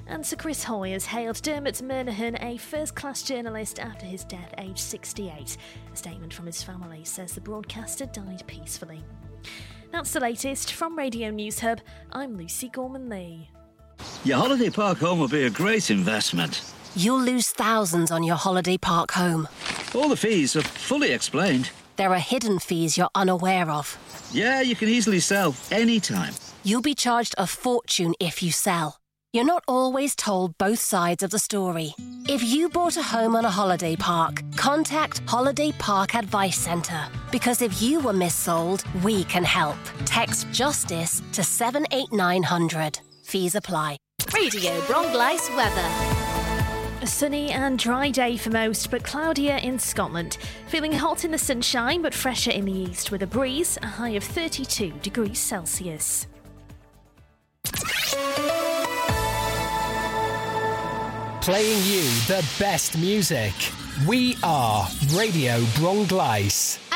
And Sir Chris Hoy has hailed Dermot Murnaghan a first-class journalist after his death aged 68. A statement from his family says the broadcaster died peacefully. That's the latest from Radio News Hub. I'm Lucy Gorman-Lee. Your holiday park home will be a great investment. You'll lose thousands on your holiday park home. All the fees are fully explained. There are hidden fees you're unaware of. Yeah, you can easily sell anytime. You'll be charged a fortune if you sell. You're not always told both sides of the story. If you bought a home on a holiday park, contact Holiday Park Advice Centre. Because if you were missold, we can help. Text JUSTICE to 78900. Fees apply. Radio Bronglice weather. A sunny and dry day for most, but cloudier in Scotland. Feeling hot in the sunshine, but fresher in the east with a breeze, a high of 32 degrees Celsius. Playing you the best music. We are Radio Bronglice.